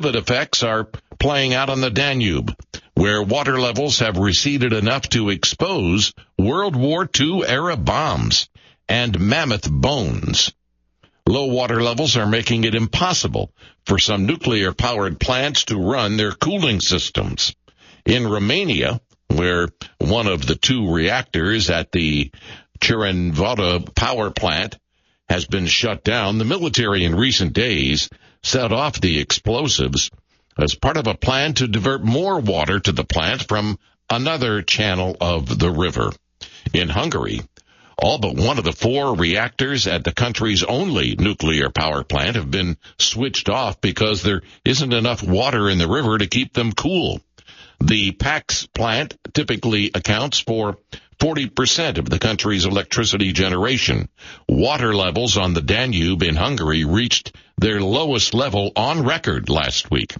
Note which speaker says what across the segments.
Speaker 1: vivid effects are playing out on the Danube, where water levels have receded enough to expose World War II-era bombs and mammoth bones. Low water levels are making it impossible for some nuclear-powered plants to run their cooling systems. In Romania, where one of the two reactors at the Chirinvoda power plant has been shut down, the military in recent days set off the explosives as part of a plan to divert more water to the plant from another channel of the river. In Hungary, all but one of the 4 reactors at the country's only nuclear power plant have been switched off because there isn't enough water in the river to keep them cool. The PAX plant typically accounts for 40% of the country's electricity generation. Water levels on the Danube in Hungary reached their lowest level on record last week.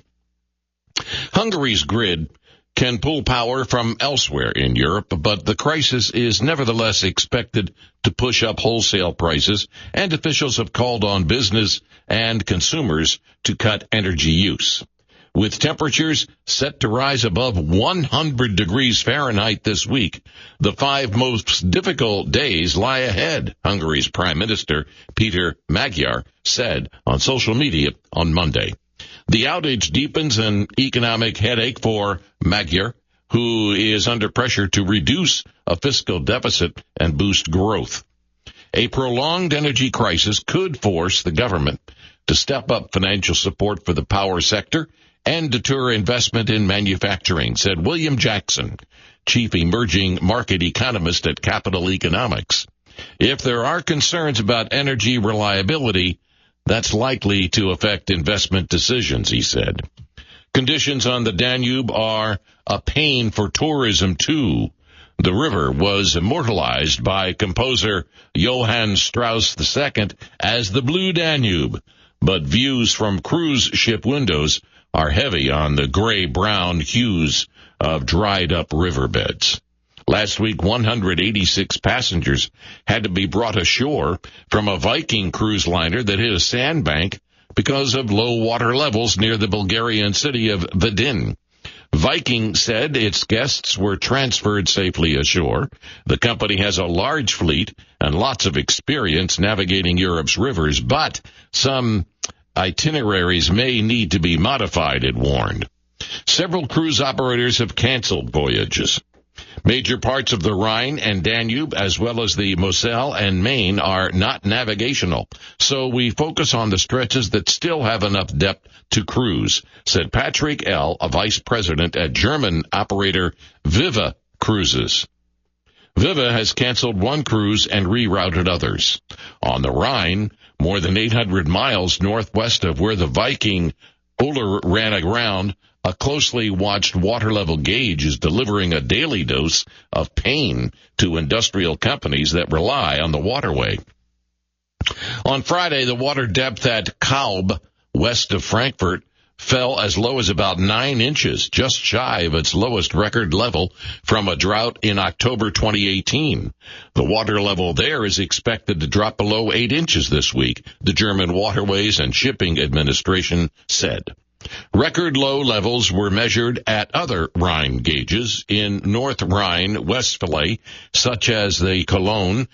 Speaker 1: Hungary's grid can pull power from elsewhere in Europe, but the crisis is nevertheless expected to push up wholesale prices, and officials have called on business and consumers to cut energy use. With temperatures set to rise above 100 degrees Fahrenheit this week, the 5 most difficult days lie ahead, Hungary's Prime Minister Peter Magyar said on social media on Monday. The outage deepens an economic headache for Magyar, who is under pressure to reduce a fiscal deficit and boost growth. A prolonged energy crisis could force the government to step up financial support for the power sector and deter investment in manufacturing, said William Jackson, chief emerging market economist at Capital Economics. If there are concerns about energy reliability, that's likely to affect investment decisions, he said. Conditions on the Danube are a pain for tourism, too. The river was immortalized by composer Johann Strauss II as the Blue Danube, but views from cruise ship windows are heavy on the gray-brown hues of dried-up riverbeds. Last week, 186 passengers had to be brought ashore from a Viking cruise liner that hit a sandbank because of low water levels near the Bulgarian city of Vidin. Viking said its guests were transferred safely ashore. The company has a large fleet and lots of experience navigating Europe's rivers, but some itineraries may need to be modified, it warned. Several cruise operators have canceled voyages. Major parts of the Rhine and Danube, as well as the Moselle and Main, are not navigational, so we focus on the stretches that still have enough depth to cruise, said Patrick L., a vice president at German operator Viva Cruises. Viva has canceled one cruise and rerouted others. On the Rhine, more than 800 miles northwest of where the Viking Uller ran aground, a closely watched water level gauge is delivering a daily dose of pain to industrial companies that rely on the waterway. On Friday, the water depth at Kalb, west of Frankfurt, fell as low as about 9 inches, just shy of its lowest record level from a drought in October 2018. The water level there is expected to drop below 8 inches this week, the German Waterways and Shipping Administration said. Record low levels were measured at other Rhine gauges in North Rhine-Westphalia, such as in Cologne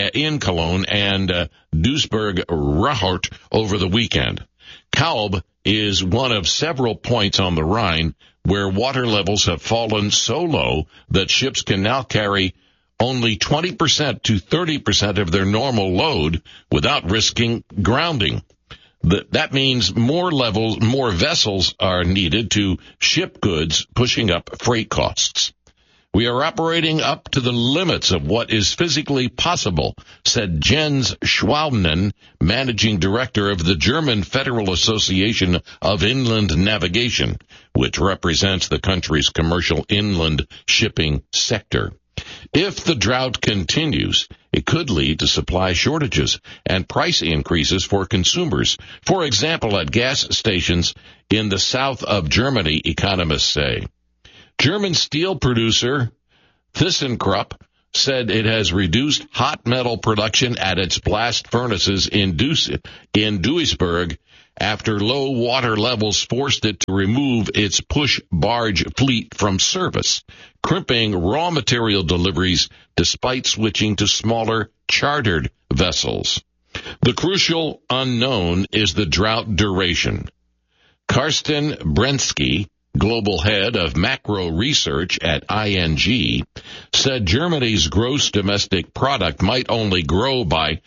Speaker 1: and Duisburg-Rahort over the weekend. Kalb is one of several points on the Rhine where water levels have fallen so low that ships can now carry only 20% to 30% of their normal load without risking grounding. That means more vessels are needed to ship goods, pushing up freight costs. We are operating up to the limits of what is physically possible, said Jens Schwalbnen, managing director of the German Federal Association of Inland Navigation, which represents the country's commercial inland shipping sector. If the drought continues, it could lead to supply shortages and price increases for consumers. For example, at gas stations in the south of Germany, economists say. German steel producer ThyssenKrupp said it has reduced hot metal production at its blast furnaces in Duisburg after low water levels forced it to remove its push barge fleet from service, crimping raw material deliveries despite switching to smaller chartered vessels. The crucial unknown is the drought duration. Karsten Brensky, global head of macro research at ING, said Germany's gross domestic product might only grow by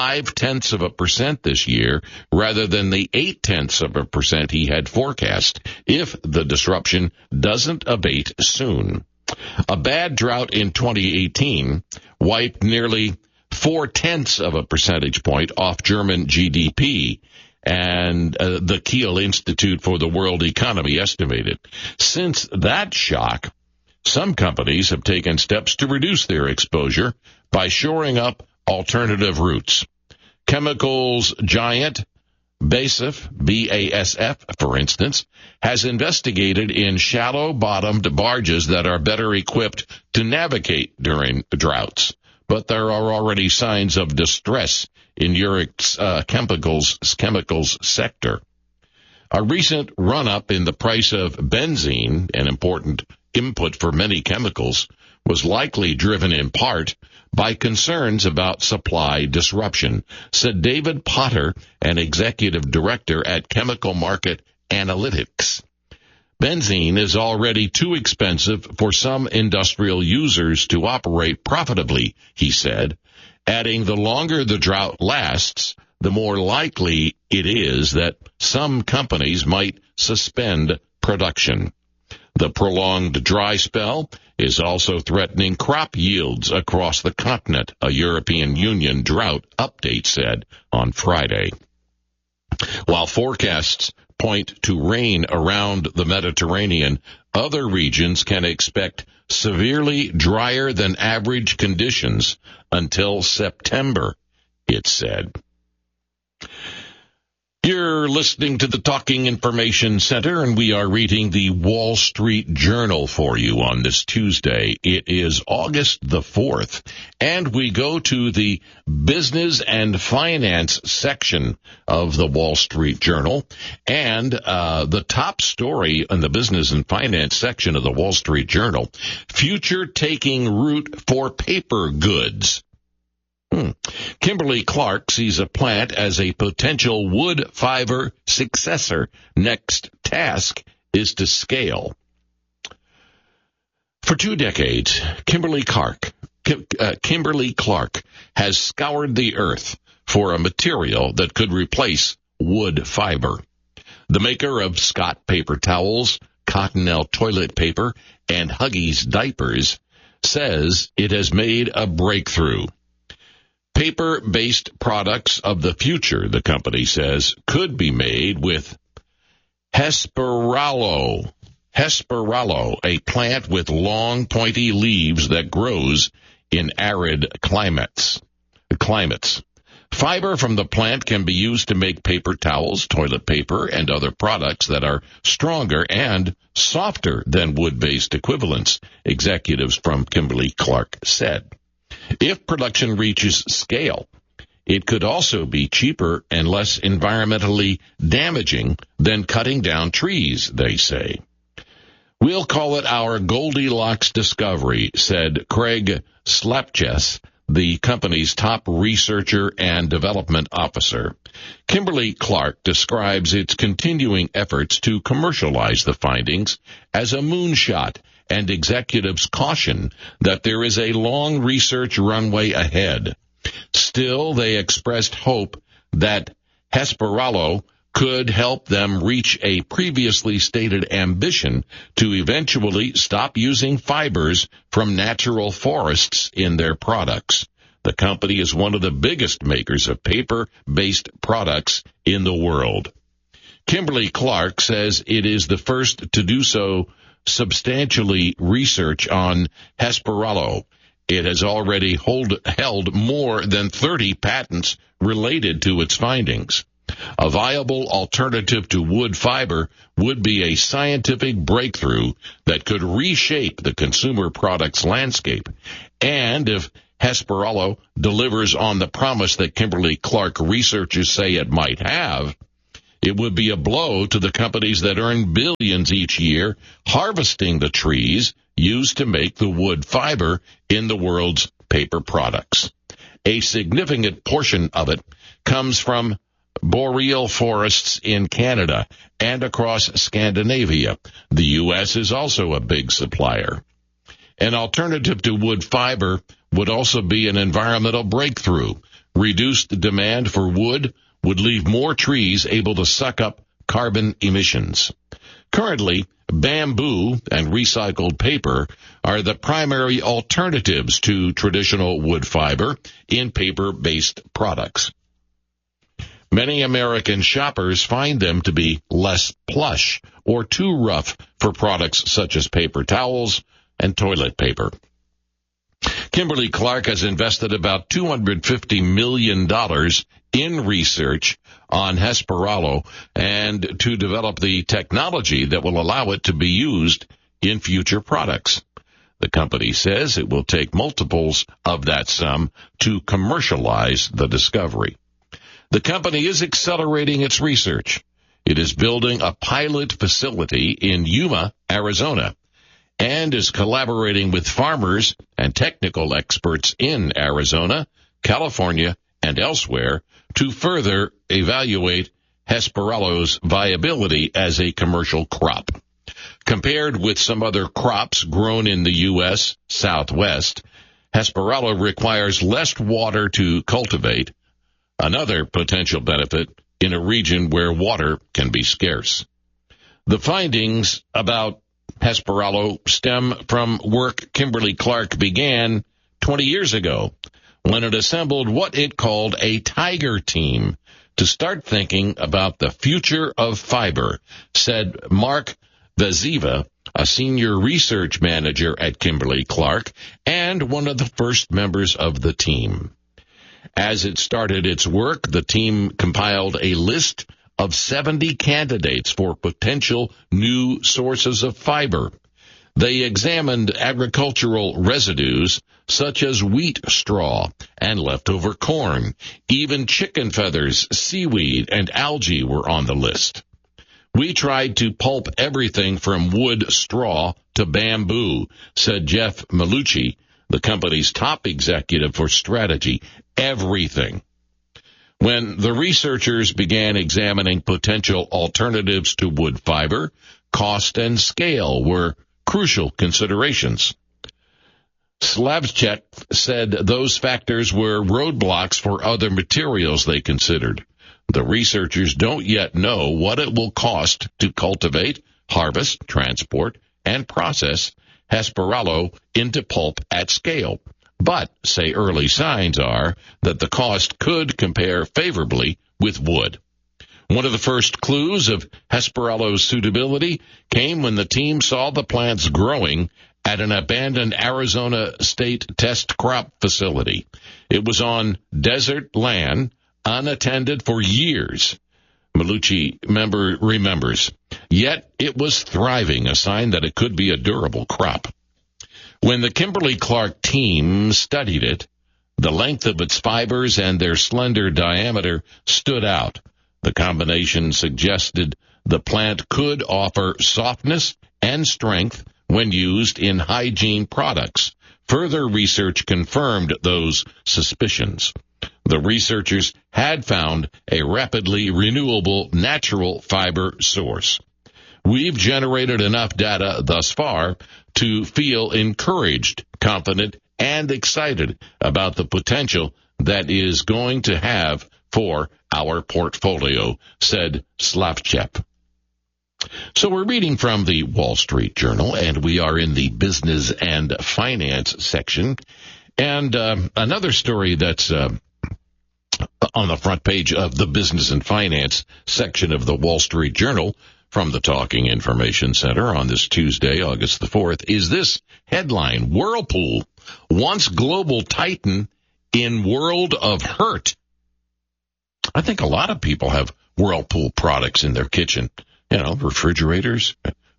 Speaker 1: 0.5% this year rather than the 0.8% he had forecast if the disruption doesn't abate soon. A bad drought in 2018 wiped nearly 0.4 percentage point off German GDP, and the Kiel Institute for the World Economy estimated. Since that shock, some companies have taken steps to reduce their exposure by shoring up alternative routes. Chemicals giant BASF, B-A-S-F, for instance, has investigated in shallow-bottomed barges that are better equipped to navigate during droughts. But there are already signs of distress in Europe's chemicals sector. A recent run-up in the price of benzene, an important input for many chemicals, was likely driven in part by concerns about supply disruption, said David Potter, an executive director at Chemical Market Analytics. Benzene is already too expensive for some industrial users to operate profitably, he said, adding the longer the drought lasts, the more likely it is that some companies might suspend production. The prolonged dry spell is also threatening crop yields across the continent, a European Union drought update said on Friday. While forecasts point to rain around the Mediterranean, other regions can expect severely drier than average conditions until September, it said. You're listening to the Talking Information Center, and we are reading the Wall Street Journal for you on this Tuesday. It is August the 4th, and we go to the business and finance section of the Wall Street Journal. And the top story in the business and finance section of the Wall Street Journal, future taking root for paper goods. Kimberly-Clark sees a plant as a potential wood fiber successor. Next task is to scale. For 2 decades, Kimberly-Clark has scoured the earth for a material that could replace wood fiber. The maker of Scott paper towels, Cottonelle toilet paper, and Huggies diapers says it has made a breakthrough. Paper-based products of the future, the company says, could be made with Hesperalo, a plant with long, pointy leaves that grows in arid climates. Fiber from the plant can be used to make paper towels, toilet paper, and other products that are stronger and softer than wood-based equivalents, executives from Kimberly-Clark said. If production reaches scale, it could also be cheaper and less environmentally damaging than cutting down trees, they say. We'll call it our Goldilocks discovery, said Craig Slapchess, the company's top researcher and development officer. Kimberly-Clark describes its continuing efforts to commercialize the findings as a moonshot, and executives caution that there is a long research runway ahead. Still, they expressed hope that Hesperalo could help them reach a previously stated ambition to eventually stop using fibers from natural forests in their products. The company is one of the biggest makers of paper-based products in the world. Kimberly-Clark says it is the first to do so substantially research on Hesperalo. It has already held more than 30 patents related to its findings. A viable alternative to wood fiber would be a scientific breakthrough that could reshape the consumer products landscape. And if Hesperalo delivers on the promise that Kimberly-Clark researchers say it might have, It would be a blow to the companies that earn billions each year harvesting the trees used to make the wood fiber in the world's paper products. A significant portion of it comes from boreal forests in Canada and across Scandinavia. The U.S. is also a big supplier. An alternative to wood fiber would also be an environmental breakthrough. Reduced demand for wood would leave more trees able to suck up carbon emissions. Currently, bamboo and recycled paper are the primary alternatives to traditional wood fiber in paper-based products. Many American shoppers find them to be less plush or too rough for products such as paper towels and toilet paper. Kimberly-Clark has invested about $250 million in research on Hesperalo and to develop the technology that will allow it to be used in future products. The company says it will take multiples of that sum to commercialize the discovery. The company is accelerating its research. It is building a pilot facility in Yuma, Arizona, and is collaborating with farmers and technical experts in Arizona, California, and elsewhere to further evaluate Hesperalo's viability as a commercial crop. Compared with some other crops grown in the U.S. Southwest, Hesperalo requires less water to cultivate, another potential benefit in a region where water can be scarce. The findings about Hesperalo stem from work Kimberly-Clark began 20 years ago when it assembled what it called a tiger team to start thinking about the future of fiber, said Mark Vaziva, a senior research manager at Kimberly-Clark and one of the first members of the team. As it started its work, the team compiled a list of 70 candidates for potential new sources of fiber. They examined agricultural residues such as wheat straw and leftover corn. Even chicken feathers, seaweed, and algae were on the list. We tried to pulp everything from wood straw to bamboo, said Jeff Malucci, the company's top executive for strategy. Everything. When the researchers began examining potential alternatives to wood fiber, cost and scale were crucial considerations. Slavchek said those factors were roadblocks for other materials they considered. The researchers don't yet know what it will cost to cultivate, harvest, transport, and process Hesperalo into pulp at scale. But, say early signs are that the cost could compare favorably with wood. One of the first clues of Hesperalo's suitability came when the team saw the plants growing at an abandoned Arizona state test crop facility. It was on desert land, unattended for years. Malucci remembers. Yet it was thriving, a sign that it could be a durable crop. When the Kimberly-Clark team studied it, the length of its fibers and their slender diameter stood out. The combination suggested the plant could offer softness and strength when used in hygiene products. Further research confirmed those suspicions. The researchers had found a rapidly renewable natural fiber source. We've generated enough data thus far to feel encouraged, confident, and excited about the potential that is going to have for our portfolio, said Slavchek. So we're reading from the Wall Street Journal, and we are in the business and finance section. And another story that's on the front page of the business and finance section of the Wall Street Journal from the Talking Information Center on this Tuesday, August the 4th, is this headline: Whirlpool, once global titan in world of hurt. I think a lot of people have Whirlpool products in their kitchen. You know, refrigerators,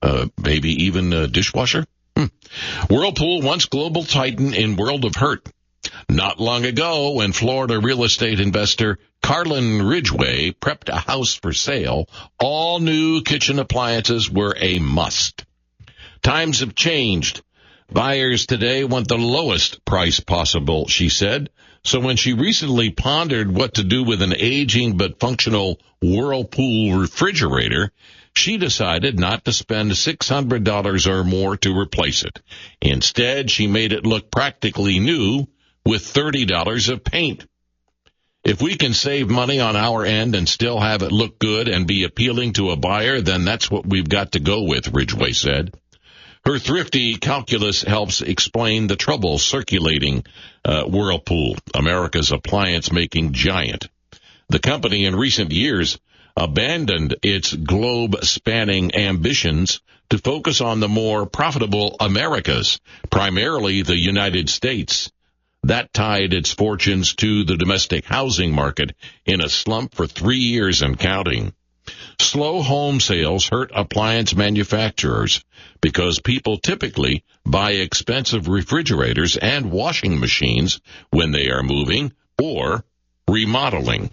Speaker 1: maybe even a dishwasher. Whirlpool, once global titan in world of hurt. Not long ago, when Florida real estate investor Carlin Ridgway prepped a house for sale, all new kitchen appliances were a must. Times have changed. Buyers today want the lowest price possible, she said. So when she recently pondered what to do with an aging but functional Whirlpool refrigerator, she decided not to spend $600 or more to replace it. Instead, she made it look practically new with $30 of paint. If we can save money on our end and still have it look good and be appealing to a buyer, then that's what we've got to go with, Ridgway said. Her thrifty calculus helps explain the trouble circulating Whirlpool, America's appliance-making giant. The company in recent years abandoned its globe-spanning ambitions to focus on the more profitable Americas, primarily the United States. That tied its fortunes to the domestic housing market in a slump for 3 years and counting. Slow home sales hurt appliance manufacturers because people typically buy expensive refrigerators and washing machines when they are moving or remodeling.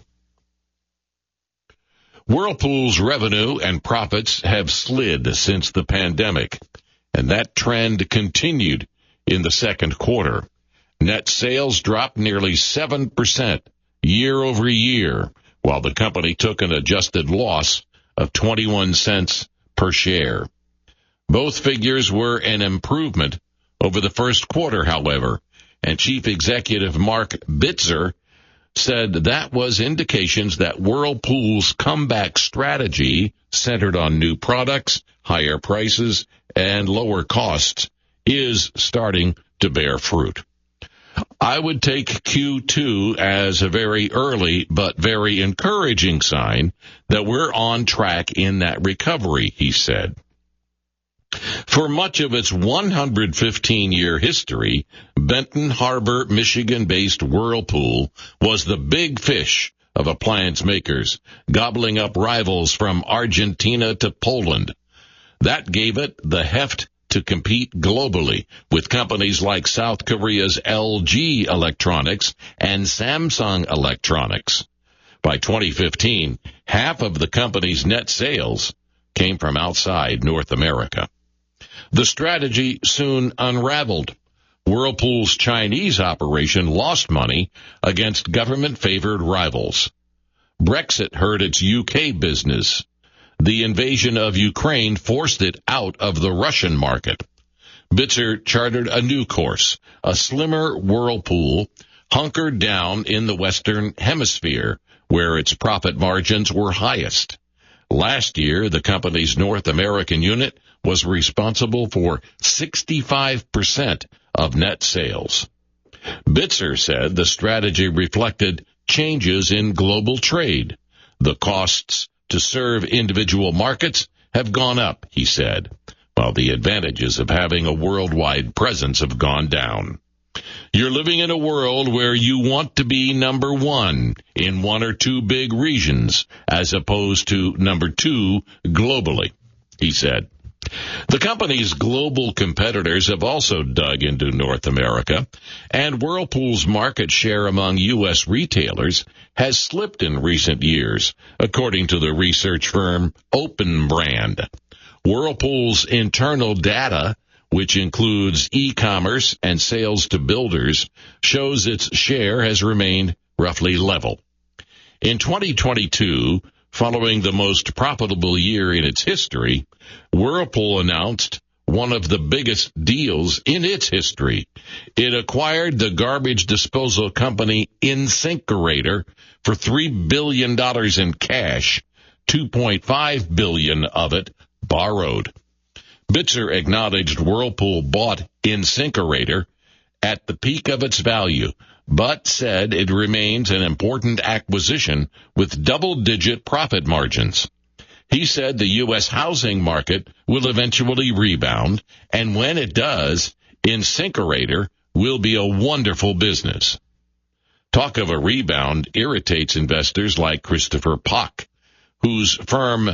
Speaker 1: Whirlpool's revenue and profits have slid since the pandemic, and that trend continued in the second quarter. Net sales dropped nearly 7% year over year, while the company took an adjusted loss of 21 cents per share. Both figures were an improvement over the first quarter, however, and Chief Executive Mark Bitzer said that was indications that Whirlpool's comeback strategy, centered on new products, higher prices, and lower costs, is starting to bear fruit. I would take Q2 as a very early but very encouraging sign that we're on track in that recovery, he said. For much of its 115-year history, Benton Harbor, Michigan-based Whirlpool was the big fish of appliance makers, gobbling up rivals from Argentina to Poland. That gave it the heft to compete globally with companies like South Korea's LG Electronics and Samsung Electronics. By 2015, half of the company's net sales came from outside North America. The strategy soon unraveled. Whirlpool's Chinese operation lost money against government-favored rivals. Brexit hurt its UK business. The invasion of Ukraine forced it out of the Russian market. Bitzer chartered a new course, a slimmer Whirlpool, hunkered down in the Western Hemisphere, where its profit margins were highest. Last year, the company's North American unit was responsible for 65% of net sales. Bitzer said the strategy reflected changes in global trade. The costs to serve individual markets have gone up, he said, while the advantages of having a worldwide presence have gone down. You're living in a world where you want to be number one in one or two big regions as opposed to number two globally, he said. The company's global competitors have also dug into North America, and Whirlpool's market share among U.S. retailers has slipped in recent years, according to the research firm Open Brand. Whirlpool's internal data, which includes e-commerce and sales to builders, shows its share has remained roughly level. In 2022, following the most profitable year in its history, Whirlpool announced one of the biggest deals in its history. It acquired the garbage disposal company InSinkErator for $3 billion in cash, $2.5 billion of it borrowed. Bitzer acknowledged Whirlpool bought InSinkErator at the peak of its value, but said it remains an important acquisition with double-digit profit margins. He said the U.S. housing market will eventually rebound, and when it does, InSinkErator will be a wonderful business. Talk of a rebound irritates investors like Christopher Pock, whose firm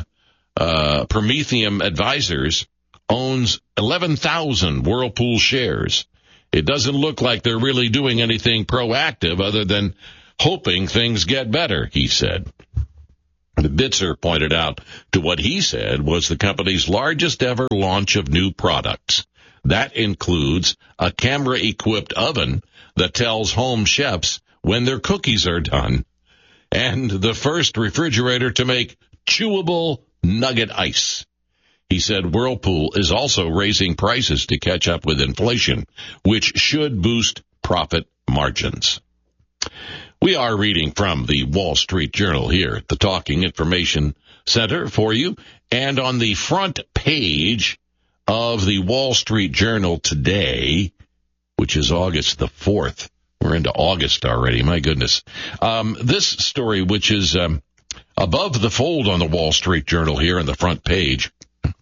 Speaker 1: Prometheum Advisors owns 11,000 Whirlpool shares It doesn't look like they're really doing anything proactive other than hoping things get better, he said. Bitzer pointed out to what he said was the company's largest ever launch of new products. That includes a camera-equipped oven that tells home chefs when their cookies are done, and the first refrigerator to make chewable nugget ice. He said Whirlpool is also raising prices to catch up with inflation, which should boost profit margins. We are reading from the Wall Street Journal here at the Talking Information Center for you. And on the front page of the Wall Street Journal today, which is August the 4th, we're into August already, my goodness. This story, which is above the fold on the Wall Street Journal here on the front page,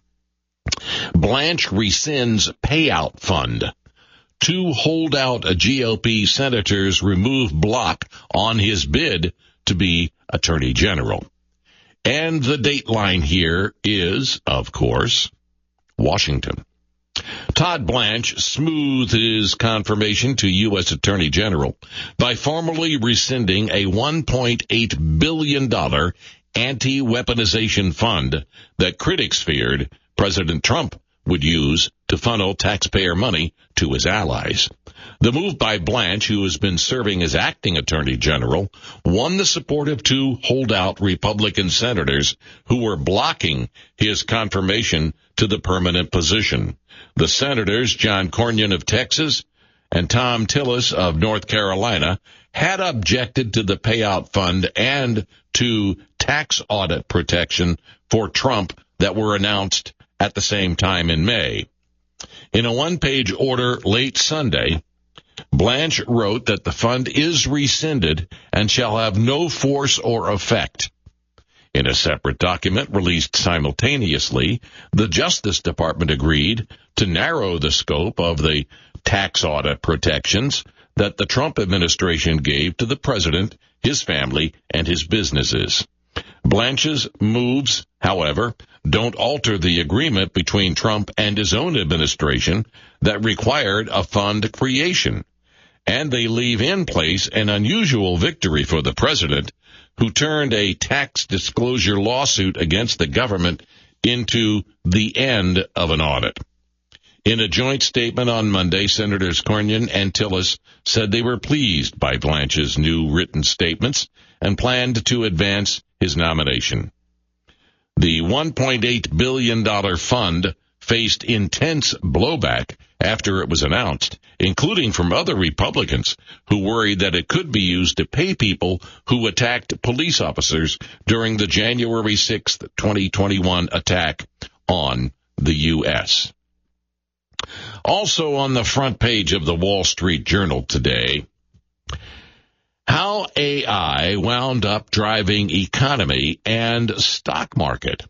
Speaker 1: Blanche rescinds payout fund. 2 holdout GOP senators remove block on his bid to be Attorney General. And the dateline here is, of course, Washington. Todd Blanche smoothed his confirmation to U.S. Attorney General by formally rescinding a $1.8 billion anti-weaponization fund that critics feared President Trump would use to funnel taxpayer money to his allies. The move by Blanche, who has been serving as acting Attorney General, won the support of 2 holdout Republican senators who were blocking his confirmation to the permanent position. The senators, John Cornyn of Texas and Thom Tillis of North Carolina, had objected to the payout fund and to tax audit protection for Trump that were announced at the same time in May. In a one-page order late Sunday, Blanche wrote that the fund is rescinded and shall have no force or effect. In a separate document released simultaneously, the Justice Department agreed to narrow the scope of the tax audit protections that the Trump administration gave to the president, his family, and his businesses. Blanche's moves, however, don't alter the agreement between Trump and his own administration that required a fund creation, and they leave in place an unusual victory for the president, who turned a tax disclosure lawsuit against the government into the end of an audit. In a joint statement on Monday, Senators Cornyn and Tillis said they were pleased by Blanche's new written statements and planned to advance his nomination. The $1.8 billion fund faced intense blowback after it was announced, including from other Republicans who worried that it could be used to pay people who attacked police officers during the January 6, 2021 attack on the U.S. Also on the front page of the Wall Street Journal today, how AI wound up driving economy and stock market.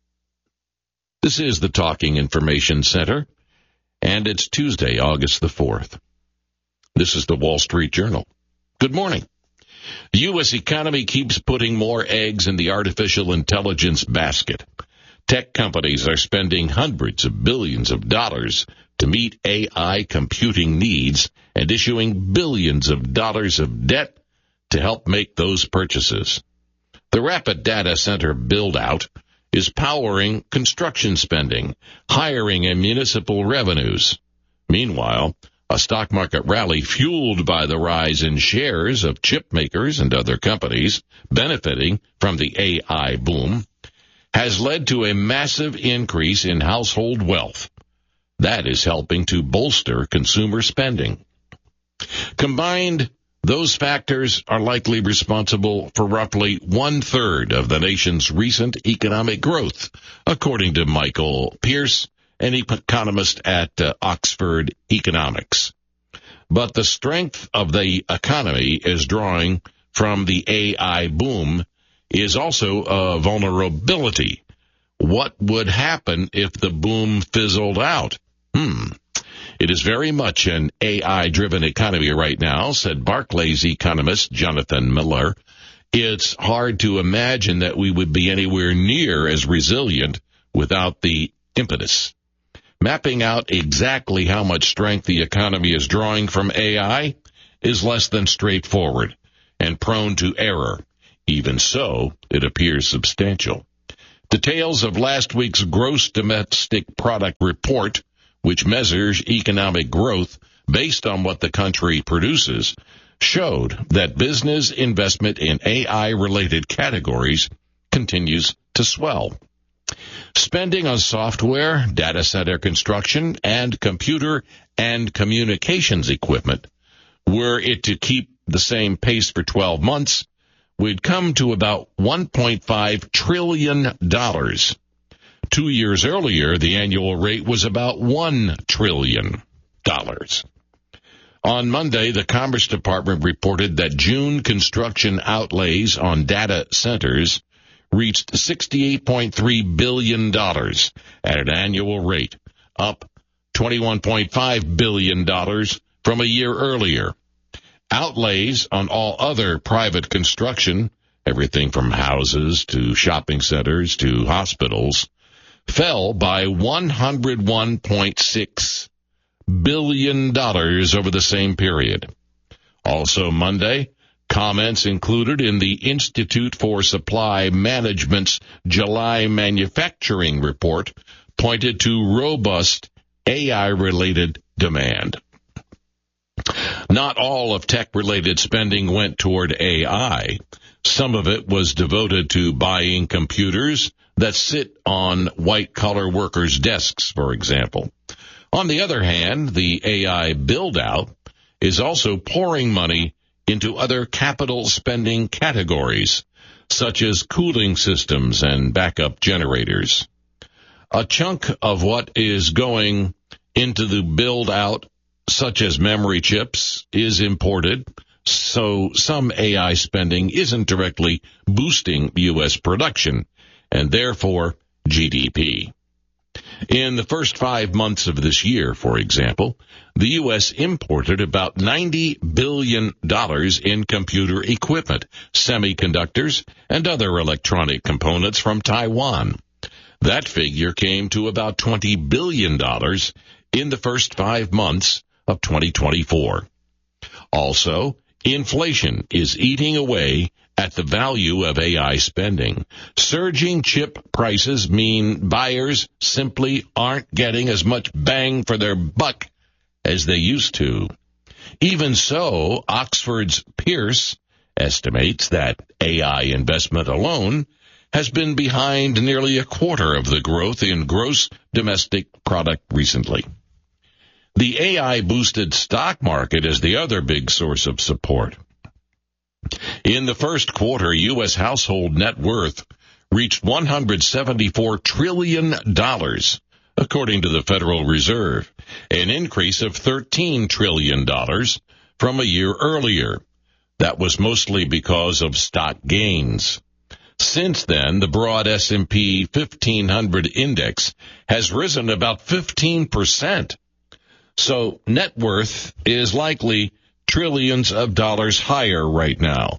Speaker 1: This is the Talking Information Center, and it's Tuesday, August the 4th. This is the Wall Street Journal. Good morning. The U.S. economy keeps putting more eggs in the artificial intelligence basket. Tech companies are spending hundreds of billions of dollars to meet AI computing needs and issuing billions of dollars of debt to help make those purchases. The rapid data center build-out is powering construction spending, hiring, and municipal revenues. Meanwhile, a stock market rally fueled by the rise in shares of chip makers and other companies benefiting from the AI boom has led to a massive increase in household wealth. That is helping to bolster consumer spending. Combined, those factors are likely responsible for roughly 1/3 of the nation's recent economic growth, according to Michael Pierce, an economist at Oxford Economics. But the strength of the economy is drawing from the AI boom is also a vulnerability. What would happen if the boom fizzled out? It is very much an AI-driven economy right now, said Barclays economist Jonathan Miller. It's hard to imagine that we would be anywhere near as resilient without the impetus. mapping out exactly how much strength the economy is drawing from AI is less than straightforward and prone to error. Even so, it appears substantial. Details of last week's gross domestic product report, which measures economic growth based on what the country produces, showed that business investment in AI-related categories continues to swell. Spending on software, data center construction, and computer and communications equipment, were it to keep the same pace for 12 months, would come to about $1.5 trillion. 2 years earlier, the annual rate was about $1 trillion. On Monday, the Commerce Department reported that June construction outlays on data centers reached $68.3 billion at an annual rate, up $21.5 billion from a year earlier. Outlays on all other private construction, everything from houses to shopping centers to hospitals, fell by $101.6 billion over the same period. Also Monday, comments included in the Institute for Supply Management's July manufacturing report pointed to robust AI-related demand. Not all of tech-related spending went toward AI. Some of it was devoted to buying computers that sit on white-collar workers' desks, for example. On the other hand, the AI build-out is also pouring money into other capital spending categories, such as cooling systems and backup generators. A chunk of what is going into the build-out, such as memory chips, is imported, so some AI spending isn't directly boosting U.S. production, and therefore GDP. In the first 5 months of this year, for example, the U.S. imported about $90 billion in computer equipment, semiconductors, and other electronic components from Taiwan. That figure came to about $20 billion in the first 5 months of 2024. Also, inflation is eating away at the value of AI spending. Surging chip prices mean buyers simply aren't getting as much bang for their buck as they used to. Even so, Oxford's Pearce estimates that AI investment alone has been behind nearly a quarter of the growth in gross domestic product recently. The AI-boosted stock market is the other big source of support. In the first quarter, U.S. household net worth reached $174 trillion, according to the Federal Reserve, an increase of $13 trillion from a year earlier. That was mostly because of stock gains. Since then, the broad S&P 1500 index has risen about 15%. So net worth is likely trillions of dollars higher right now.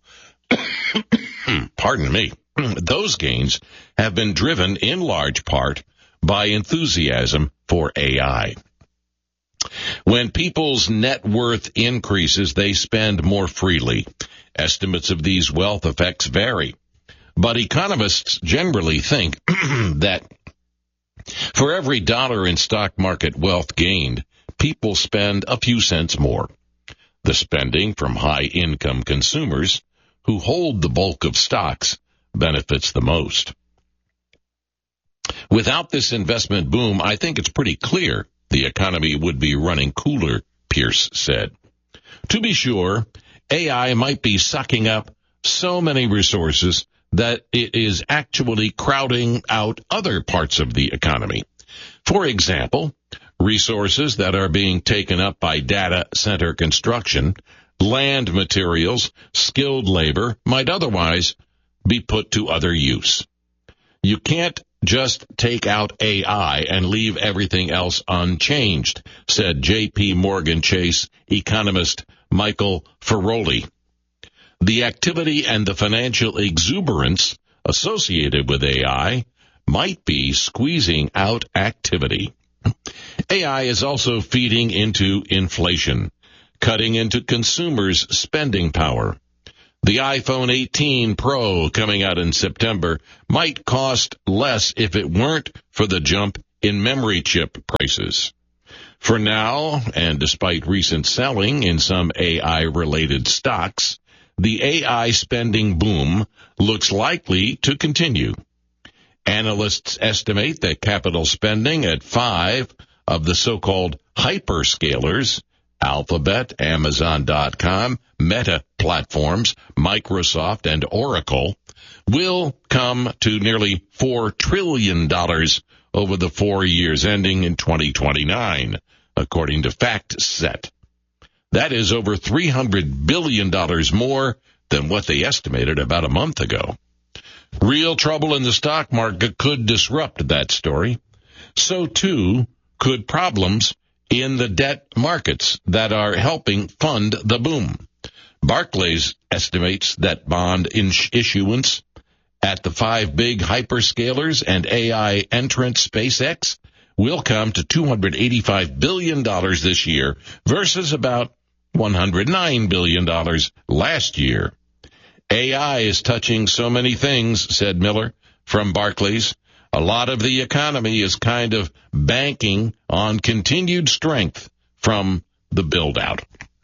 Speaker 1: Pardon me. Those gains have been driven in large part by enthusiasm for AI. When people's net worth increases, they spend more freely. Estimates of these wealth effects vary. But economists generally think that for every dollar in stock market wealth gained, people spend a few cents more. The spending from high-income consumers who hold the bulk of stocks benefits the most. Without this investment boom, I think it's pretty clear the economy would be running cooler, Pearce said. To be sure, AI might be sucking up so many resources that it is actually crowding out other parts of the economy. For example, resources that are being taken up by data center construction, land materials, skilled labor might otherwise be put to other use. You can't just take out AI and leave everything else unchanged, said J.P. Morgan Chase economist Michael Feroli. The activity and the financial exuberance associated with AI might be squeezing out activity. AI is also feeding into inflation, cutting into consumers' spending power. The iPhone 18 Pro coming out in September might cost less if it weren't for the jump in memory chip prices. For now, and despite recent selling in some AI-related stocks, the AI spending boom looks likely to continue. Analysts estimate that capital spending at 5 of the so-called hyperscalers, Alphabet, Amazon.com, Meta Platforms, Microsoft, and Oracle, will come to nearly $4 trillion over the 4 years ending in 2029, according to FactSet. That is over $300 billion more than what they estimated about a month ago. Real trouble in the stock market could disrupt that story. So, too, could problems in the debt markets that are helping fund the boom. Barclays estimates that bond issuance at the 5 big hyperscalers and AI entrant SpaceX will come to $285 billion this year versus about $109 billion last year. AI is touching so many things, said Miller from Barclays. A lot of the economy is kind of banking on continued strength from the build-out.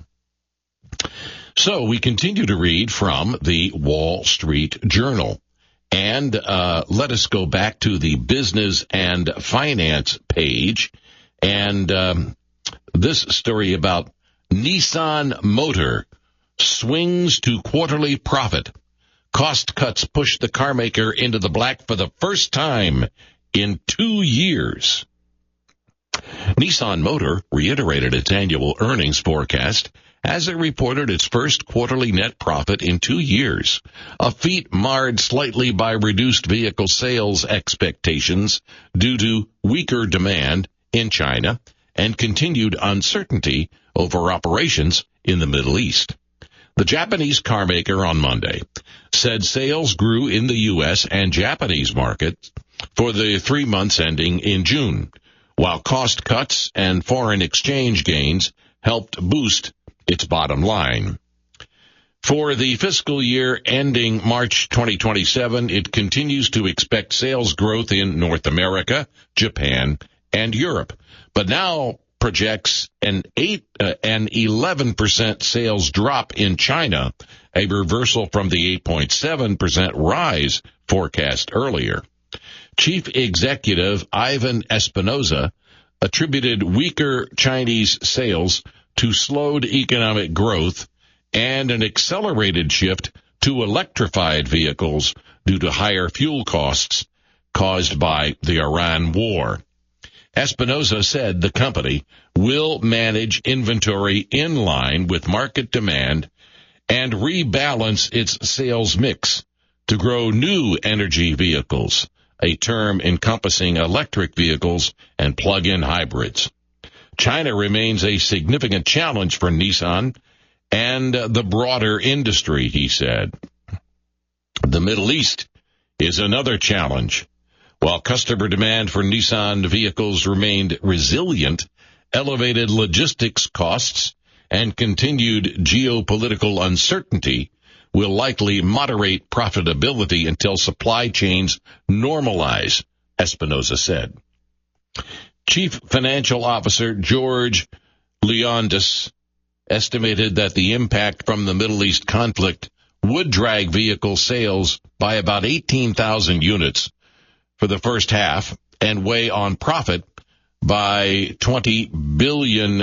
Speaker 1: So we continue to read from the Wall Street Journal. And let us go back to the business and finance page. And this story about Nissan Motor swings to quarterly profit. Cost cuts push the carmaker into the black for the first time in 2 years. Nissan Motor reiterated its annual earnings forecast as it reported its first quarterly net profit in 2 years, a feat marred slightly by reduced vehicle sales expectations due to weaker demand in China and continued uncertainty over operations in the Middle East. The Japanese carmaker on Monday said sales grew in the U.S. and Japanese markets for the 3 months ending in June, while cost cuts and foreign exchange gains helped boost its bottom line. For the fiscal year ending March 2027, it continues to expect sales growth in North America, Japan, and Europe, but now projects an 11% sales drop in China, a reversal from the 8.7% rise forecast earlier. Chief Executive Ivan Espinosa attributed weaker Chinese sales to slowed economic growth and an accelerated shift to electrified vehicles due to higher fuel costs caused by the Iran war. Espinosa said the company will manage inventory in line with market demand and rebalance its sales mix to grow new energy vehicles, a term encompassing electric vehicles and plug-in hybrids. China remains a significant challenge for Nissan and the broader industry, he said. The Middle East is another challenge. While customer demand for Nissan vehicles remained resilient, elevated logistics costs and continued geopolitical uncertainty will likely moderate profitability until supply chains normalize, Espinosa said. Chief Financial Officer George Leondis estimated that the impact from the Middle East conflict would drag vehicle sales by about 18,000 units for the first half and weigh on profit by 20 billion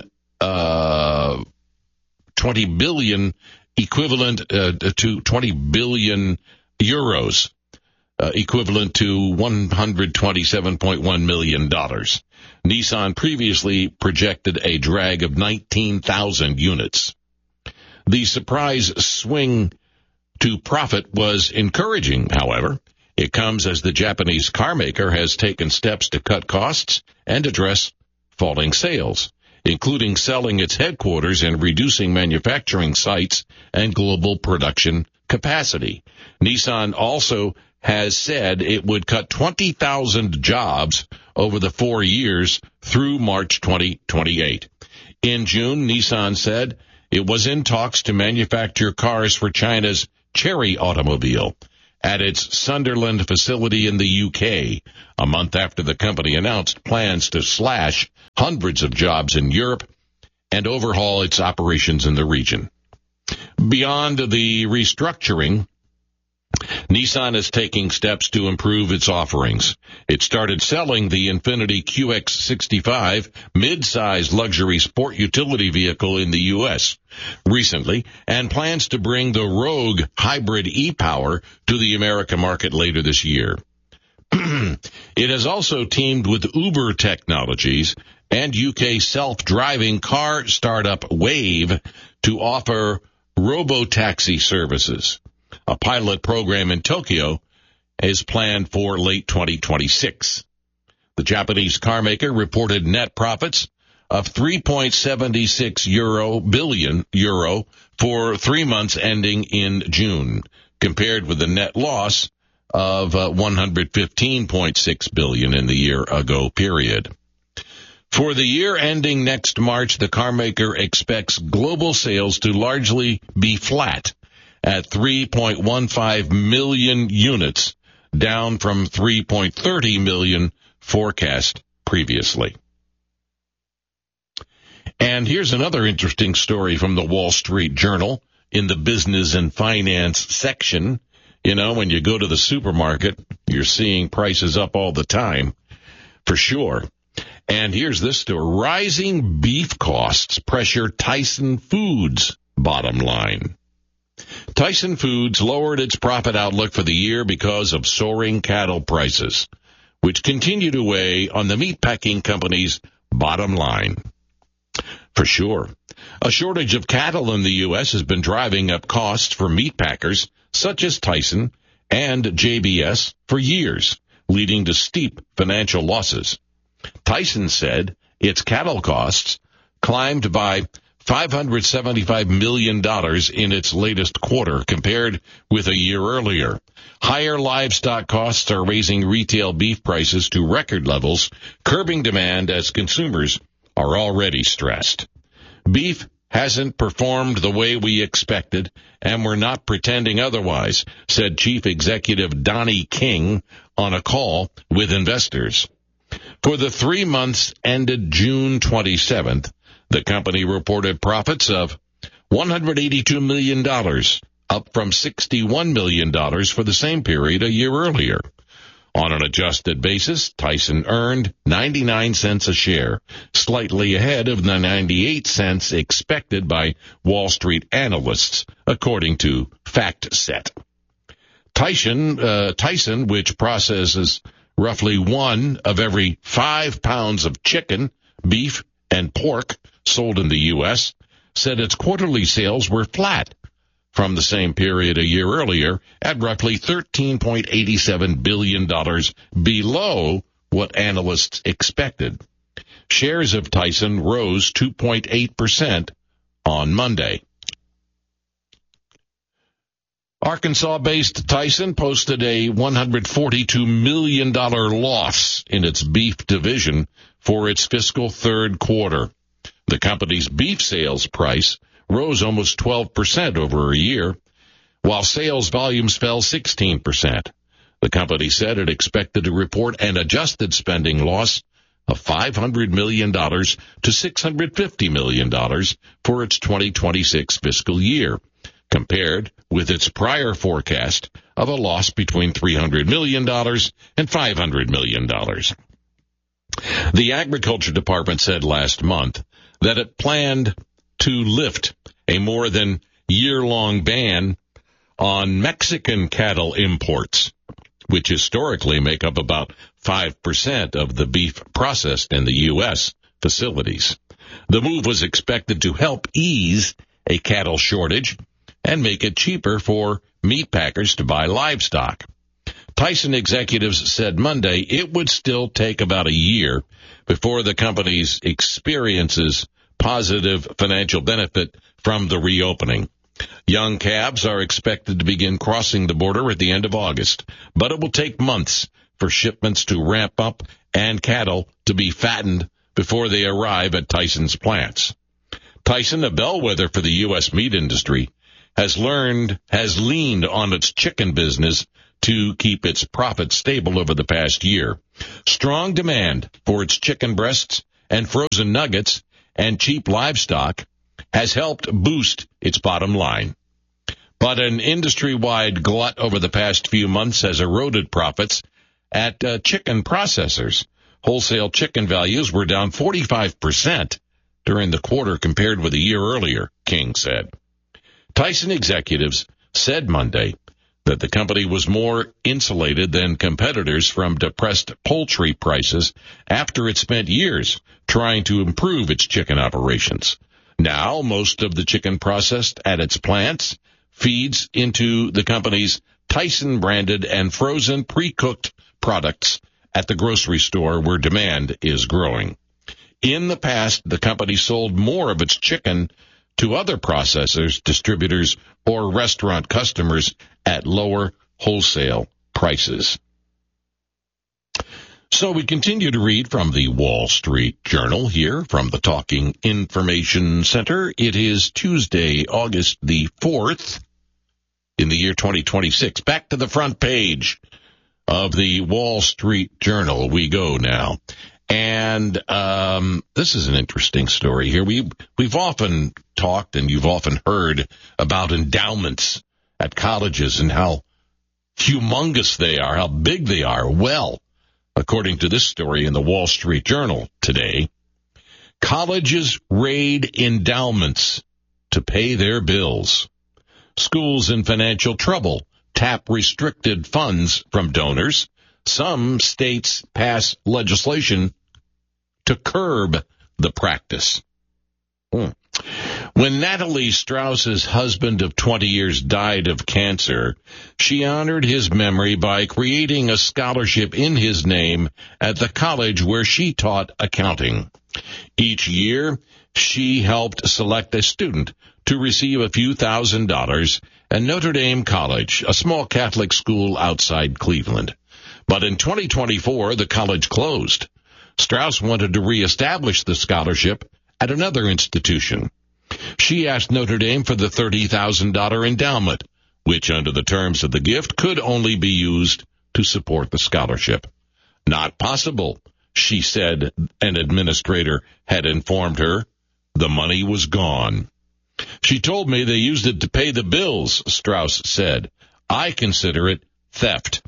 Speaker 1: equivalent to 20 billion euros, equivalent to $127.1 million. Nissan previously projected a drag of 19,000 units. The surprise swing to profit was encouraging, however. It comes as the Japanese carmaker has taken steps to cut costs and address falling sales, including selling its headquarters and reducing manufacturing sites and global production capacity. Nissan also has said it would cut 20,000 jobs over the 4 years through March 2028. In June, Nissan said it was in talks to manufacture cars for China's Chery automobile at its Sunderland facility in the UK, a month after the company announced plans to slash hundreds of jobs in Europe and overhaul its operations in the region. Beyond the restructuring, Nissan is taking steps to improve its offerings. It started selling the Infiniti QX65 mid-size luxury sport utility vehicle in the U.S. recently and plans to bring the Rogue hybrid e-Power to the American market later this year. It has also teamed with Uber Technologies and UK self-driving car startup Wave to offer robo-taxi services. A pilot program in Tokyo is planned for late 2026. The Japanese carmaker reported net profits of 3.76 billion euro for 3 months ending in June, compared with a net loss of 115.6 billion in the year ago period. For the year ending next March, the carmaker expects global sales to largely be flat at 3.15 million units, down from 3.30 million forecast previously. And here's another interesting story from the Wall Street Journal in the business and finance section. You know, when you go to the supermarket, you're seeing prices up all the time, for sure. And here's this story. Rising beef costs pressure Tyson Foods' bottom line. Tyson Foods lowered its profit outlook for the year because of soaring cattle prices, which continue to weigh on the meatpacking company's bottom line. For sure, a shortage of cattle in the U.S. has been driving up costs for meatpackers such as Tyson and JBS for years, leading to steep financial losses. Tyson said its cattle costs climbed by $575 million in its latest quarter compared with a year earlier. Higher livestock costs are raising retail beef prices to record levels, curbing demand as consumers are already stressed. Beef hasn't performed the way we expected, and we're not pretending otherwise, said Chief Executive Donnie King on a call with investors. For the 3 months ended June 27th, the company reported profits of $182 million, up from $61 million for the same period a year earlier. On an adjusted basis, Tyson earned 99 cents a share, slightly ahead of the 98 cents expected by Wall Street analysts, according to FactSet. Tyson, which processes roughly 1 of every 5 pounds of chicken, beef, and pork sold in the U.S., said its quarterly sales were flat from the same period a year earlier at roughly $13.87 billion below what analysts expected. Shares of Tyson rose 2.8% on Monday. Arkansas-based Tyson posted a $142 million loss in its beef division for its fiscal third quarter. The company's beef sales price rose almost 12% over a year, while sales volumes fell 16%. The company said it expected to report an adjusted spending loss of $500 million to $650 million for its 2026 fiscal year, compared with its prior forecast of a loss between $300 million and $500 million. The Agriculture Department said last month that it planned to lift a more than year-long ban on Mexican cattle imports, which historically make up about 5% of the beef processed in the U.S. facilities. The move was expected to help ease a cattle shortage and make it cheaper for meat packers to buy livestock. Tyson executives said Monday it would still take about a year before the company experiences positive financial benefit from the reopening. Young calves are expected to begin crossing the border at the end of August, but it will take months for shipments to ramp up and cattle to be fattened before they arrive at Tyson's plants. Tyson, a bellwether for the U.S. meat industry, has leaned on its chicken business to keep its profits stable over the past year. Strong demand for its chicken breasts and frozen nuggets and cheap livestock has helped boost its bottom line. But an industry-wide glut over the past few months has eroded profits at chicken processors. Wholesale chicken values were down 45% during the quarter compared with a year earlier, King said. Tyson executives said Monday that the company was more insulated than competitors from depressed poultry prices after it spent years trying to improve its chicken operations. Now, most of the chicken processed at its plants feeds into the company's Tyson-branded and frozen pre-cooked products at the grocery store where demand is growing. In the past, the company sold more of its chicken to other processors, distributors, or restaurant customers at lower wholesale prices. So we continue to read from the Wall Street Journal here from the Talking Information Center. It is Tuesday, August the 4th in the year 2026. Back to the front page of the Wall Street Journal we go now. And this is an interesting story here. We've often talked and you've often heard about endowments at colleges and how humongous they are, how big they are. Well, according to this story in the Wall Street Journal today, colleges raid endowments to pay their bills. Schools in financial trouble tap restricted funds from donors. Some states pass legislation to curb the practice. When Natalie Strauss's husband of 20 years died of cancer, she honored his memory by creating a scholarship in his name at the college where she taught accounting. Each year, she helped select a student to receive a few $1,000s at Notre Dame College, a small Catholic school outside Cleveland. But in 2024, the college closed. Strauss wanted to reestablish the scholarship at another institution. She asked Notre Dame for the $30,000 endowment, which under the terms of the gift could only be used to support the scholarship. Not possible, she said an administrator had informed her. The money was gone. She told me they used it to pay the bills, Strauss said. I consider it theft.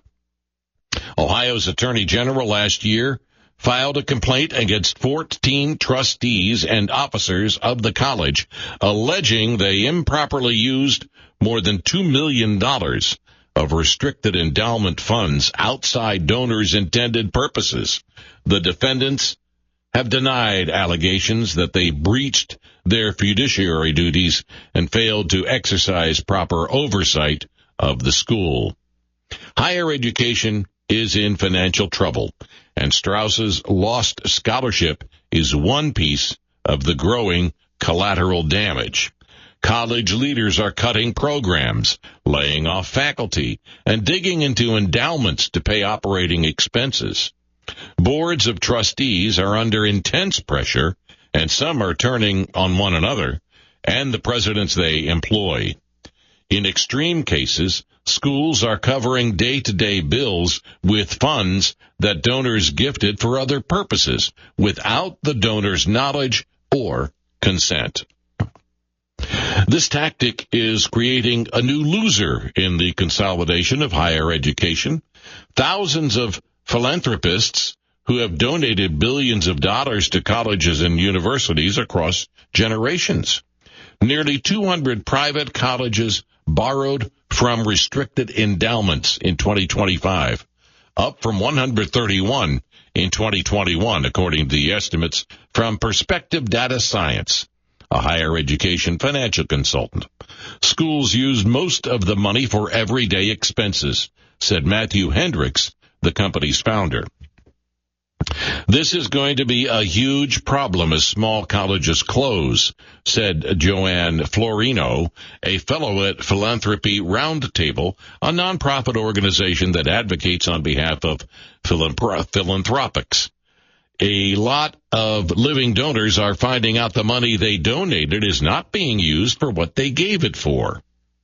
Speaker 1: Ohio's Attorney General last year filed a complaint against 14 trustees and officers of the college, alleging they improperly used more than $2 million of restricted endowment funds outside donors' intended purposes. The defendants have denied allegations that they breached their fiduciary duties and failed to exercise proper oversight of the school. Higher education is in financial trouble, and Strauss's lost scholarship is one piece of the growing collateral damage. College leaders are cutting programs, laying off faculty, and digging into endowments to pay operating expenses. Boards of trustees are under intense pressure, and some are turning on one another and the presidents they employ. In extreme cases, schools are covering day-to-day bills with funds that donors gifted for other purposes without the donor's knowledge or consent. This tactic is creating a new loser in the consolidation of higher education. Thousands of philanthropists who have donated billions of dollars to colleges and universities across generations. Nearly 200 private colleges borrowed from restricted endowments in 2025, up from 131 in 2021, according to the estimates from Perspective Data Science, a higher education financial consultant. Schools use most of the money for everyday expenses, said Matthew Hendricks, the company's founder. This is going to be a huge problem as small colleges close, said Joanne Florino, a fellow at Philanthropy Roundtable, a nonprofit organization that advocates on behalf of philanthropics. A lot of living donors are finding out the money they donated is not being used for what they gave it for.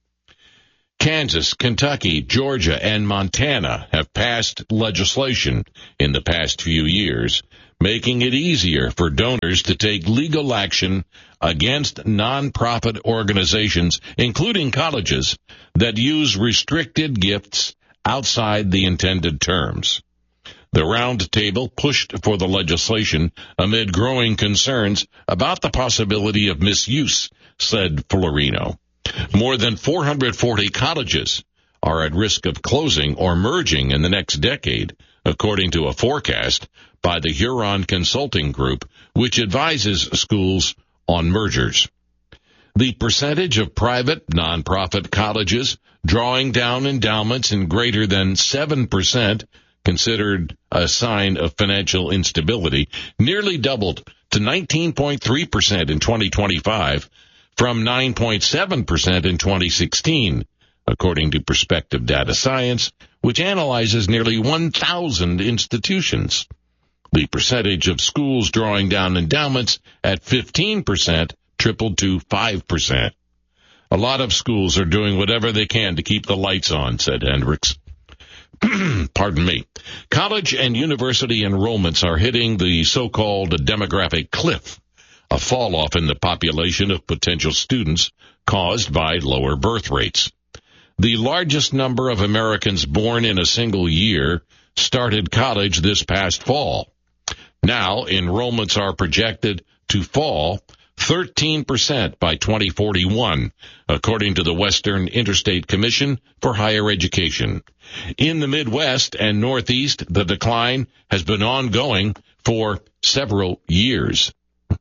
Speaker 1: Kansas, Kentucky, Georgia, and Montana have passed legislation in the past few years, making it easier for donors to take legal action against nonprofit organizations, including colleges, that use restricted gifts outside the intended terms. The Roundtable pushed for the legislation amid growing concerns about the possibility of misuse, said Florino. More than 440 colleges are at risk of closing or merging in the next decade, according to a forecast by the Huron Consulting Group, which advises schools on mergers. The percentage of private nonprofit colleges drawing down endowments in greater than 7%, considered a sign of financial instability, nearly doubled to 19.3% in 2025 from 9.7% in 2016, according to Perspective Data Science, which analyzes nearly 1,000 institutions. The percentage of schools drawing down endowments at 15% tripled to 5%. A lot of schools are doing whatever they can to keep the lights on, said Hendricks. Pardon me. College and university enrollments are hitting the so-called demographic cliff, a fall-off in the population of potential students caused by lower birth rates. The largest number of Americans born in a single year started college this past fall. Now, enrollments are projected to fall 13% by 2041, according to the Western Interstate Commission for Higher Education. In the Midwest and Northeast, the decline has been ongoing for several years.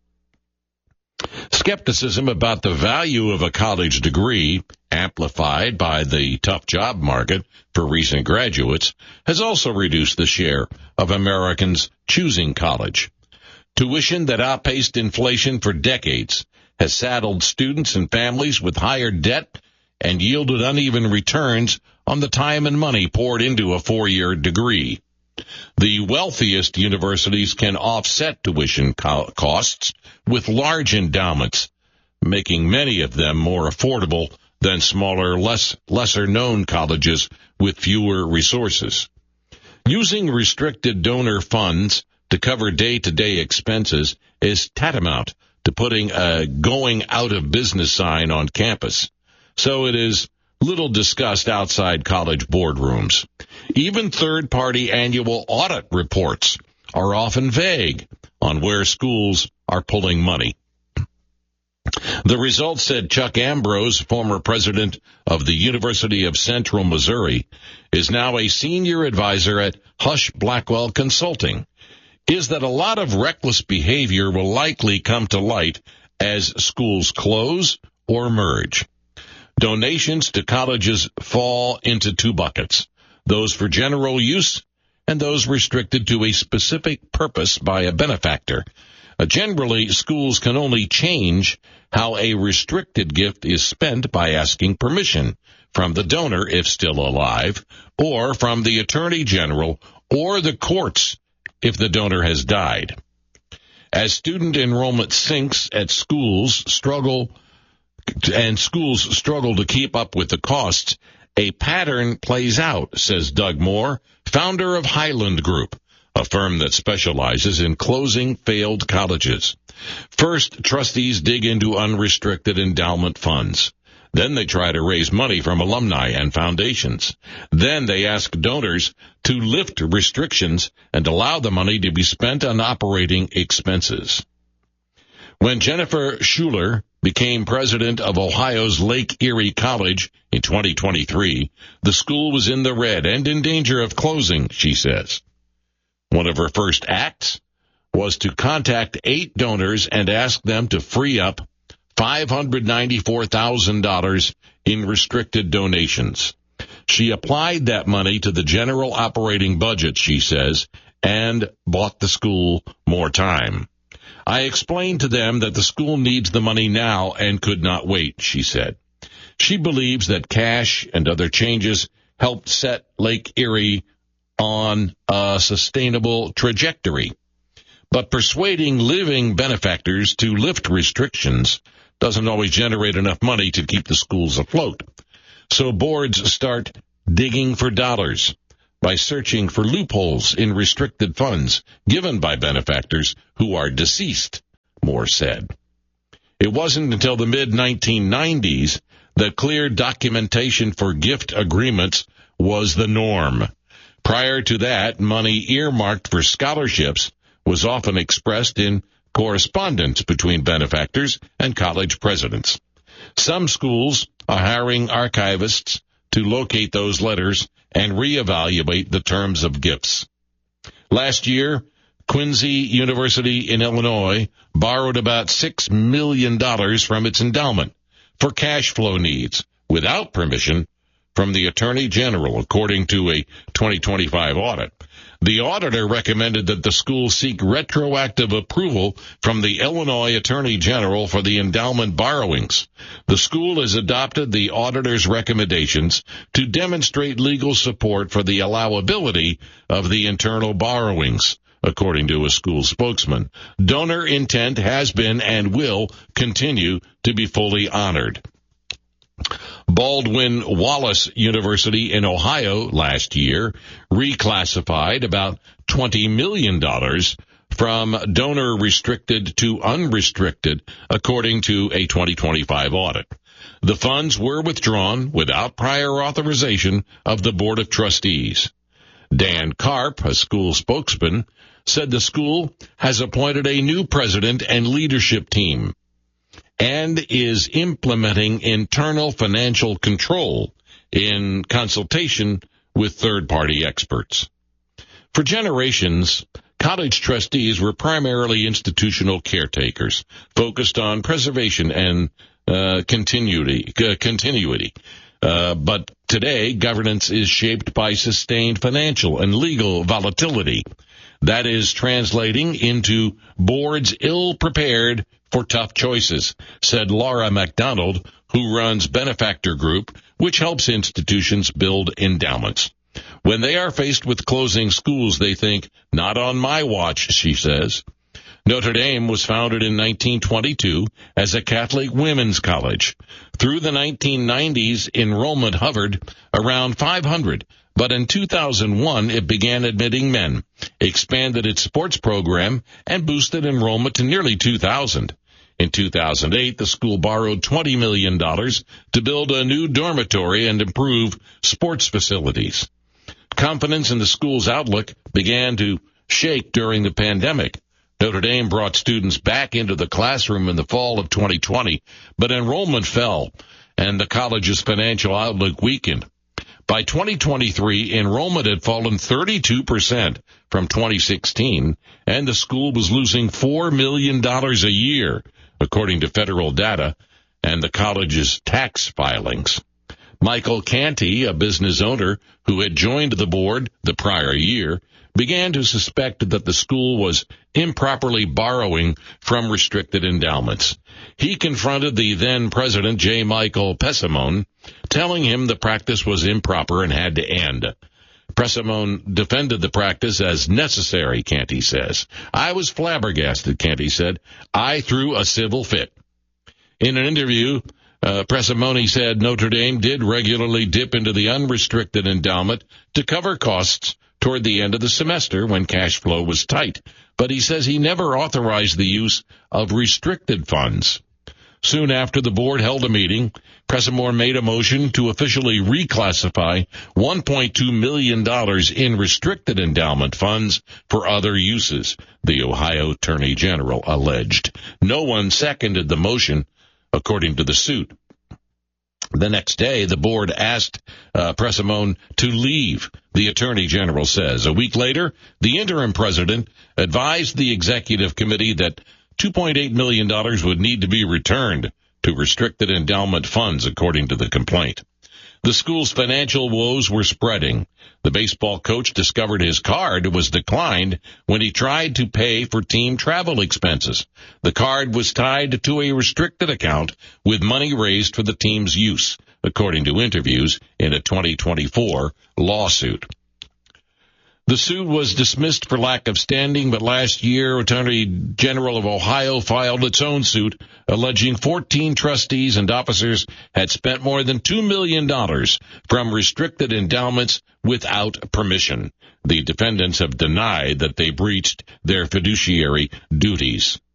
Speaker 1: Skepticism about the value of a college degree, amplified by the tough job market for recent graduates, has also reduced the share of Americans choosing college. Tuition that outpaced inflation for decades has saddled students and families with higher debt and yielded uneven returns on the time and money poured into a four-year degree. The wealthiest universities can offset tuition costs with large endowments, making many of them more affordable than smaller, lesser-known colleges with fewer resources. Using restricted donor funds to cover day-to-day expenses is tantamount to putting a going-out-of-business sign on campus, so it is little discussed outside college boardrooms. Even third-party annual audit reports are often vague on where schools are pulling money. The results, said Chuck Ambrose, former president of the University of Central Missouri, is now a senior advisor at Husch Blackwell Consulting, is that a lot of reckless behavior will likely come to light as schools close or merge. Donations to colleges fall into two buckets, those for general use and those restricted to a specific purpose by a benefactor. Generally, schools can only change how a restricted gift is spent by asking permission from the donor if still alive, or from the Attorney General or the courts if the donor has died. As student enrollment sinks at schools struggle to keep up with the costs, a pattern plays out, says Doug Moore, founder of Highland Group, a firm that specializes in closing failed colleges. First, trustees dig into unrestricted endowment funds. Then they try to raise money from alumni and foundations. Then they ask donors to lift restrictions and allow the money to be spent on operating expenses. When Jennifer Schuler became president of Ohio's Lake Erie College in 2023, the school was in the red and in danger of closing, she says. One of her first acts was to contact 8 donors and ask them to free up $594,000 in restricted donations. She applied that money to the general operating budget, she says, and bought the school more time. I explained to them that the school needs the money now and could not wait, she said. She believes that cash and other changes helped set Lake Erie on a sustainable trajectory. But persuading living benefactors to lift restrictions doesn't always generate enough money to keep the schools afloat. So boards start digging for dollars by searching for loopholes in restricted funds given by benefactors who are deceased, Moore said. It wasn't until the mid-1990s that clear documentation for gift agreements was the norm. Prior to that, money earmarked for scholarships was often expressed in correspondence between benefactors and college presidents. Some schools are hiring archivists to locate those letters and reevaluate the terms of gifts. Last year, Quincy University in Illinois borrowed about $6 million from its endowment for cash flow needs without permission from the Attorney General, according to a 2025 audit. The auditor recommended that the school seek retroactive approval from the Illinois Attorney General for the endowment borrowings. The school has adopted the auditor's recommendations to demonstrate legal support for the allowability of the internal borrowings, according to a school spokesman. Donor intent has been and will continue to be fully honored. Baldwin Wallace University in Ohio last year reclassified about $20 million from donor restricted to unrestricted, according to a 2025 audit. The funds were withdrawn without prior authorization of the Board of Trustees. Dan Karp, a school spokesman, said the school has appointed a new president and leadership team and is implementing internal financial control in consultation with third-party experts. For generations, college trustees were primarily institutional caretakers, focused on preservation and continuity. But today, governance is shaped by sustained financial and legal volatility. That is translating into boards ill-prepared for tough choices, said Laura MacDonald, who runs Benefactor Group, which helps institutions build endowments. When they are faced with closing schools, they think, not on my watch, she says. Notre Dame was founded in 1922 as a Catholic women's college. Through the 1990s, enrollment hovered around 500, but in 2001 it began admitting men, expanded its sports program, and boosted enrollment to nearly 2,000. In 2008, the school borrowed $20 million to build a new dormitory and improve sports facilities. Confidence in the school's outlook began to shake during the pandemic. Notre Dame brought students back into the classroom in the fall of 2020, but enrollment fell, and the college's financial outlook weakened. By 2023, enrollment had fallen 32% from 2016, and the school was losing $4 million a year, according to federal data and the college's tax filings. Michael Canty, a business owner who had joined the board the prior year, began to suspect that the school was improperly borrowing from restricted endowments. He confronted the then president, J. Michael Pessimone, telling him the practice was improper and had to end. Pessimone defended the practice as necessary, Canty says. I was flabbergasted, Canty said. I threw a civil fit. In an interview, Pessimone said Notre Dame did regularly dip into the unrestricted endowment to cover costs toward the end of the semester when cash flow was tight, but he says he never authorized the use of restricted funds. Soon after the board held a meeting, Pessimone made a motion to officially reclassify $1.2 million in restricted endowment funds for other uses, the Ohio Attorney General alleged. No one seconded the motion, according to the suit. The next day, the board asked Pessimone to leave, the Attorney General says. A week later, the interim president advised the executive committee that $2.8 million would need to be returned to restricted endowment funds, according to the complaint. The school's financial woes were spreading. The baseball coach discovered his card was declined when he tried to pay for team travel expenses. The card was tied to a restricted account with money raised for the team's use, according to interviews in a 2024 lawsuit. The suit was dismissed for lack of standing, but last year, Attorney General of Ohio filed its own suit, alleging 14 trustees and officers had spent more than $2 million from restricted endowments without permission. The defendants have denied that they breached their fiduciary duties.